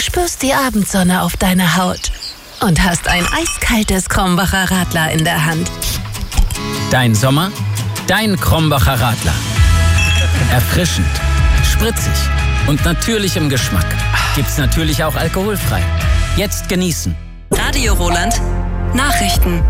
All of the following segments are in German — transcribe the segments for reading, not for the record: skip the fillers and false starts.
spürst die Abendsonne auf deiner Haut und hast ein eiskaltes Krombacher Radler in der Hand. Dein Sommer, dein Krombacher Radler. Erfrischend, spritzig und natürlich im Geschmack. Gibt's natürlich auch alkoholfrei. Jetzt genießen. Radio Roland Nachrichten.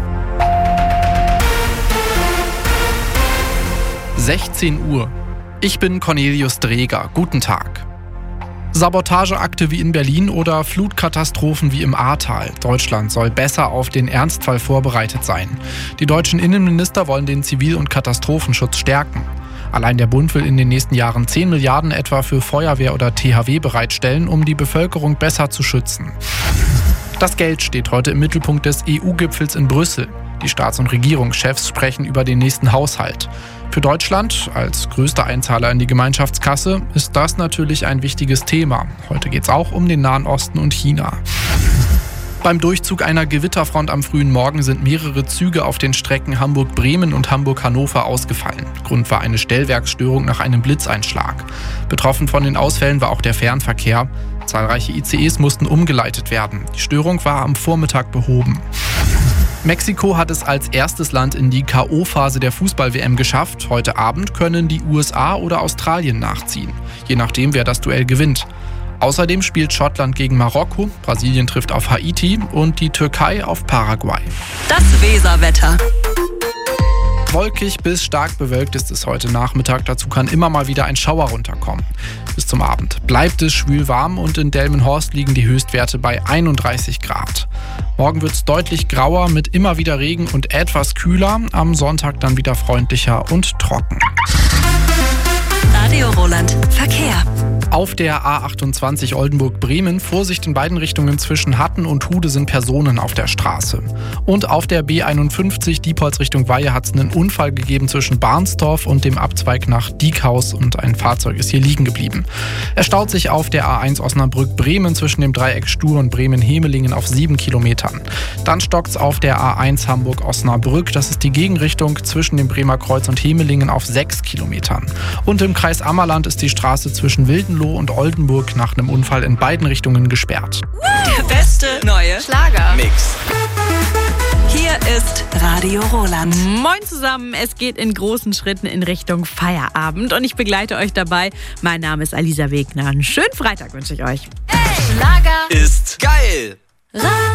16 Uhr. Ich bin Cornelius Dreger. Guten Tag. Sabotageakte wie in Berlin oder Flutkatastrophen wie im Ahrtal. Deutschland soll besser auf den Ernstfall vorbereitet sein. Die deutschen Innenminister wollen den Zivil- und Katastrophenschutz stärken. Allein der Bund will in den nächsten Jahren 10 Milliarden etwa für Feuerwehr oder THW bereitstellen, um die Bevölkerung besser zu schützen. Das Geld steht heute im Mittelpunkt des EU-Gipfels in Brüssel. Die Staats- und Regierungschefs sprechen über den nächsten Haushalt. Für Deutschland, als größter Einzahler in die Gemeinschaftskasse, ist das natürlich ein wichtiges Thema. Heute geht es auch um den Nahen Osten und China. Beim Durchzug einer Gewitterfront am frühen Morgen sind mehrere Züge auf den Strecken Hamburg-Bremen und Hamburg-Hannover ausgefallen. Grund war eine Stellwerksstörung nach einem Blitzeinschlag. Betroffen von den Ausfällen war auch der Fernverkehr. Zahlreiche ICEs mussten umgeleitet werden. Die Störung war am Vormittag behoben. Mexiko hat es als erstes Land in die K.O.-Phase der Fußball-WM geschafft. Heute Abend können die USA oder Australien nachziehen, je nachdem, wer das Duell gewinnt. Außerdem spielt Schottland gegen Marokko, Brasilien trifft auf Haiti und die Türkei auf Paraguay. Das Weserwetter. Wolkig bis stark bewölkt ist es heute Nachmittag. Dazu kann immer mal wieder ein Schauer runterkommen. Bis zum Abend bleibt es schwül warm und in Delmenhorst liegen die Höchstwerte bei 31 Grad. Morgen wird es deutlich grauer mit immer wieder Regen und etwas kühler. Am Sonntag dann wieder freundlicher und trocken. Radio Roland Verkehr. Auf der A28 Oldenburg-Bremen, Vorsicht in beiden Richtungen zwischen Hatten und Hude sind Personen auf der Straße. Und auf der B51 Diepholz Richtung Weihe hat es einen Unfall gegeben zwischen Barnsdorf und dem Abzweig nach Diekhaus und ein Fahrzeug ist hier liegen geblieben. Es staut sich auf der A1 Osnabrück-Bremen zwischen dem Dreieck Stur und Bremen-Hemelingen auf 7 Kilometern. Dann stockt es auf der A1 Hamburg-Osnabrück, das ist die Gegenrichtung zwischen dem Bremer Kreuz und Hemelingen auf 6 Kilometern. Und im Kreis Ammerland ist die Straße zwischen Wildenloh und Oldenburg nach einem Unfall in beiden Richtungen gesperrt. Der beste neue Schlagermix. Hier ist Radio Roland. Moin zusammen, es geht in großen Schritten in Richtung Feierabend und ich begleite euch dabei. Mein Name ist Alisa Wegner. Einen schönen Freitag wünsche ich euch. Schlager ist geil.